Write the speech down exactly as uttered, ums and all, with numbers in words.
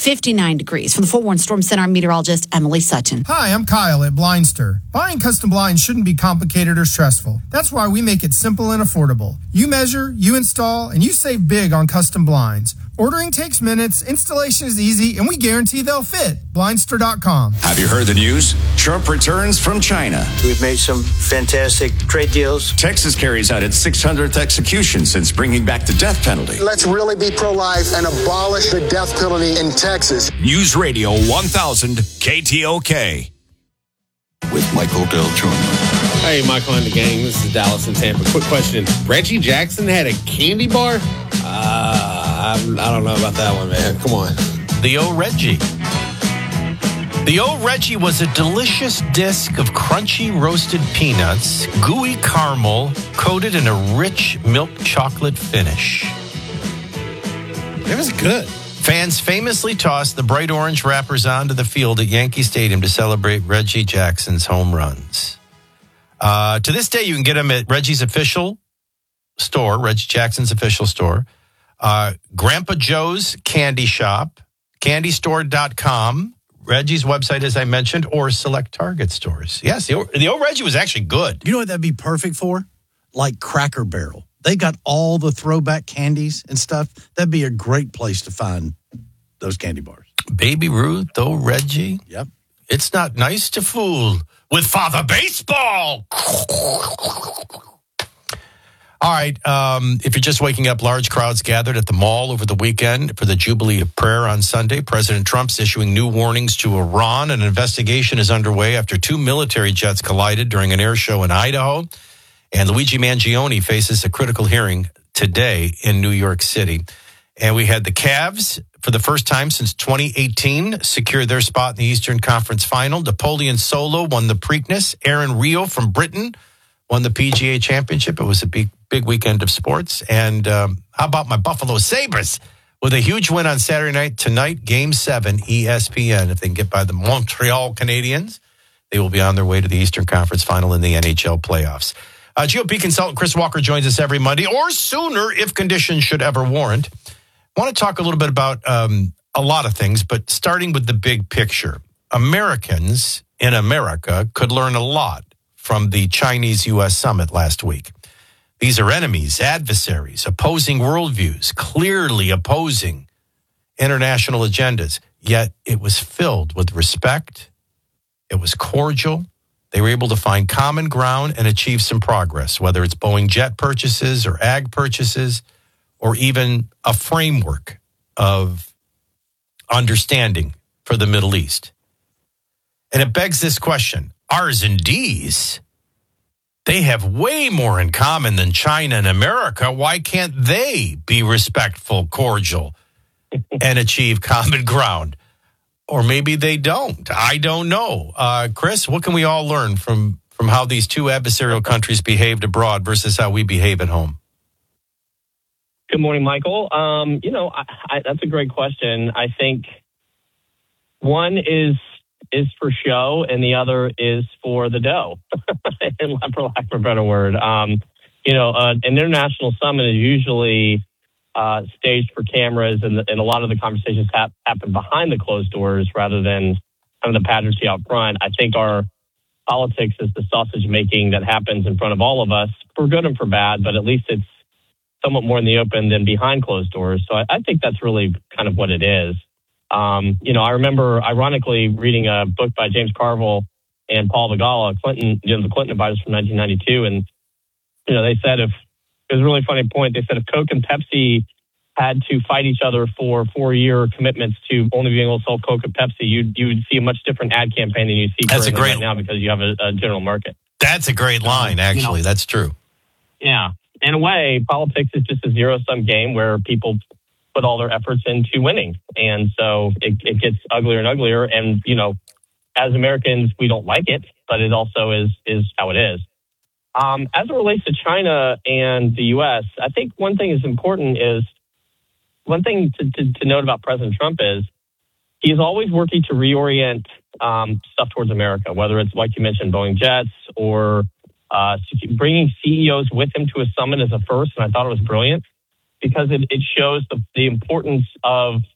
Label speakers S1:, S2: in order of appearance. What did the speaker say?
S1: fifty-nine degrees. From the Fort Warren Storm Center, I'm meteorologist Emily Sutton.
S2: Hi, I'm Kyle at Blindster. Buying custom blinds shouldn't be complicated or stressful. That's why we make it simple and affordable. You measure, you install, and you save big on custom blinds. Ordering takes minutes, installation is easy, and we guarantee they'll fit. Blindster dot com.
S3: Have you heard the news? Trump returns from China.
S4: We've made some fantastic trade deals.
S3: Texas carries out its six hundredth execution since bringing back the death penalty.
S5: Let's really be pro-life and abolish the death penalty in Texas.
S3: News Radio one thousand K T O K.
S6: With Michael Del Giorno.
S7: Hey, Michael and the gang. This is Dallas and Tampa. Quick question. Reggie Jackson had a candy bar? Uh, I, I don't know about that one, man. Come on.
S8: The old Reggie. The old Reggie was a delicious disc of crunchy roasted peanuts, gooey caramel, coated in a rich milk chocolate finish.
S7: It was good.
S8: Fans famously tossed the bright orange wrappers onto the field at Yankee Stadium to celebrate Reggie Jackson's home runs. Uh, to this day, you can get them at Reggie's official store, Reggie Jackson's official store, uh, Grandpa Joe's Candy Shop, candy store dot com, Reggie's website, as I mentioned, or select Target stores. Yes, the old, the old Reggie was actually good.
S9: You know what that'd be perfect for? Like Cracker Barrel. They got all the throwback candies and stuff. That'd be a great place to find those candy bars.
S8: Baby Ruth, old Reggie.
S9: Yep.
S8: It's not nice to fool with Father Baseball. All right. Um, if you're just waking up, large crowds gathered at the mall over the weekend for the Jubilee of Prayer on Sunday. President Trump's issuing new warnings to Iran. An investigation is underway after two military jets collided during an air show in Idaho. And Luigi Mangione faces a critical hearing today in New York City. And we had the Cavs, for the first time since twenty eighteen, secure their spot in the Eastern Conference Final. Napoleon Solo won the Preakness. Aaron Rio from Britain won the P G A Championship. It was a big, big weekend of sports. And um, how about my Buffalo Sabres with a huge win on Saturday night? Tonight, Game seven, E S P N. If they can get by the Montreal Canadiens, they will be on their way to the Eastern Conference Final in the N H L playoffs. Uh, G O P consultant Chris Walker joins us every Monday, or sooner if conditions should ever warrant. I want to talk a little bit about um, a lot of things, but starting with the big picture. Americans in America could learn a lot from the Chinese-U S summit last week. These are enemies, adversaries, opposing worldviews, clearly opposing international agendas. Yet it was filled with respect. It was cordial. They were able to find common ground and achieve some progress, whether it's Boeing jet purchases or ag purchases, or even a framework of understanding for the Middle East. And it begs this question, R's and D's, they have way more in common than China and America. Why can't they be respectful, cordial, and achieve common ground? Or maybe they don't. I don't know. Uh, Chris, what can we all learn from, from how these two adversarial countries behaved abroad versus how we behave at home?
S10: Good morning, Michael. Um, you know, I, I, that's a great question. I think one is is for show, and the other is for the dough, and for lack of a better word. Um, you know, uh, an international summit is usually uh, staged for cameras, and, the, and a lot of the conversations hap- happen behind the closed doors rather than kind of the pageantry out front. I think our politics is the sausage making that happens in front of all of us, for good and for bad, but at least it's somewhat more in the open than behind closed doors. So I, I think that's really kind of what it is. Um, you know, I remember, ironically, reading a book by James Carville and Paul Vigala, Clinton, you know, the Clinton advisors from nineteen ninety-two. And, you know, they said if, it was a really funny point, they said if Coke and Pepsi had to fight each other for four-year commitments to only being able to sell Coke and Pepsi, you'd, you would see a much different ad campaign than you see
S8: That's a great,
S10: right now because you have a, a general market.
S8: That's a great line, actually. You know, that's true.
S10: Yeah. In a way, politics is just a zero-sum game where people put all their efforts into winning. And so it, it gets uglier and uglier. And, you know, as Americans, we don't like it, but it also is is how it is. Um, as it relates to China and the U S, I think one thing is important is, one thing to, to, to note about President Trump is he's always working to reorient um, stuff towards America, whether it's, like you mentioned, Boeing jets or uh, bringing C E Os with him to a summit as a first. And I thought it was brilliant because it, it shows the, the importance of